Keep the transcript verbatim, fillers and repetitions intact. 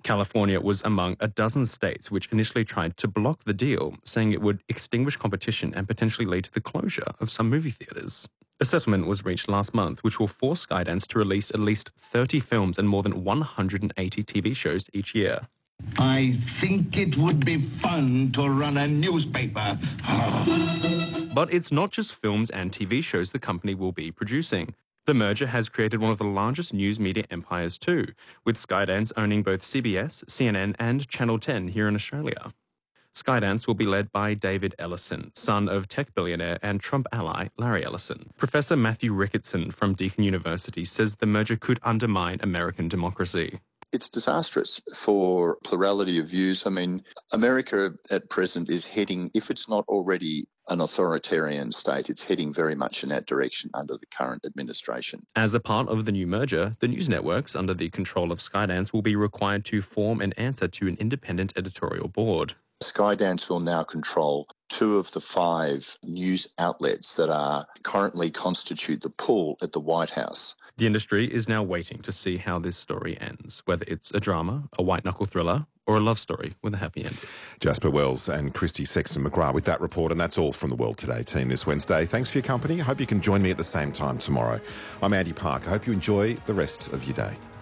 California was among a dozen states which initially tried to block the deal, saying it would extinguish competition and potentially lead to the closure of some movie theatres. A settlement was reached last month which will force Skydance to release at least thirty films and more than one hundred eighty T V shows each year. I think it would be fun to run a newspaper. But it's not just films and T V shows the company will be producing. The merger has created one of the largest news media empires too, with Skydance owning both C B S, C N N and Channel ten here in Australia. Skydance will be led by David Ellison, son of tech billionaire and Trump ally Larry Ellison. Professor Matthew Ricketson from Deakin University says the merger could undermine American democracy. It's disastrous for plurality of views. I mean, America at present is heading, if it's not already an authoritarian state, it's heading very much in that direction under the current administration. As a part of the new merger, the news networks under the control of Skydance will be required to form and answer to an independent editorial board. Skydance will now control two of the five news outlets that are currently constitute the pool at the White House. The industry is now waiting to see how this story ends, whether it's a drama, a white-knuckle thriller, or a love story with a happy ending. Jasper Wells and Christy Sexton-McGrath with that report, and that's all from the World Today team this Wednesday. Thanks for your company. I hope you can join me at the same time tomorrow. I'm Andy Park. I hope you enjoy the rest of your day.